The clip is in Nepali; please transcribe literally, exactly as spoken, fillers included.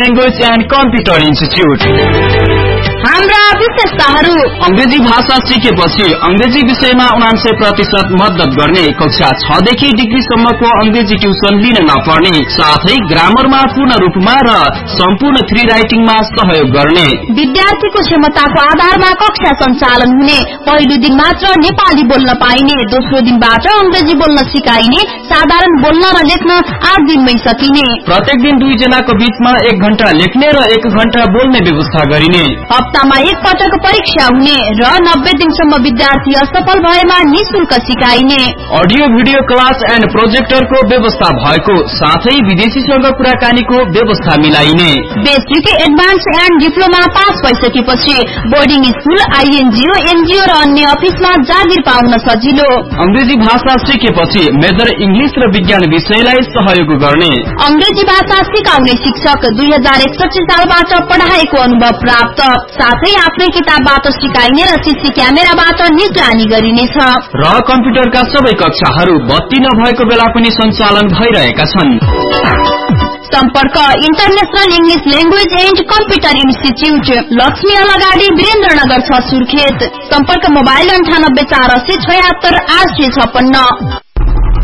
Language and computer institute. हाम्रा विशेषताहरू: अंग्रेजी भाषा सिकेपछि अंग्रेजी विषयमा उनान्सय प्रतिशत मद्दत गर्ने, कक्षा छ देखि डिग्रीसम्मको अंग्रेजी ट्युसन लिन नपर्ने, साथै ग्रामरमा पूर्ण रूपमा र सम्पूर्ण थ्री राइटिङमा सहयोग गर्ने, विद्यार्थीको क्षमताको आधारमा कक्षा सञ्चालन हुने, पहिलो दिन मात्र नेपाली बोल्न पाइने, दोस्रो दिनबाट अंग्रेजी बोल्न सिकाइने, साधारण बोल्न र लेख्न आठ दिनमै सकिने, प्रत्येक दिन दुईजनाको बीचमा एक घण्टा लेख्ने र एक घण्टा बोल्ने व्यवस्था गरिने, हप्तामा एक पटक परीक्षा हुने र नब्बे दिनसम्म विद्यार्थी असफल भएमा निशुल्क सिकाइने, अडियो भिडियो क्लास एन्ड प्रोजेक्टरको व्यवस्था भएको, साथै विदेशीसँग कुराकानीको व्यवस्था मिलाइने, basic advance and diploma pass भइसकेपछि बोर्डिङ स्कूल, आइएनजिओ, एनजिओ र अन्य अफिसमा जागिर पाउन सजिलो, अंग्रेजी भाषा सिकेपछि मेजर इंग्लिश र विज्ञान विषयलाई सहयोग गर्ने, अंग्रेजी भाषा सिकाउने शिक्षक दुई हजार एकसठी सालबाट पढाएको अनुभव प्राप्त, साथै आफ्नै किताबबाट सिकाइने र सीसी क्यामेराबाट निगरानी गरिनेछ र कम्प्युटरका सबै कक्षाहरू बत्ती नभएको बेला पनि सञ्चालन भइरहेका छन्। सम्पर्क international English language and computer institute, Lakshmi अलगाडी, Birendranagar छ, सुर्खेत। सम्पर्क मोबाइल अन्ठानब्बे चार अस्सी छयत्तर आठ सय छपन्न।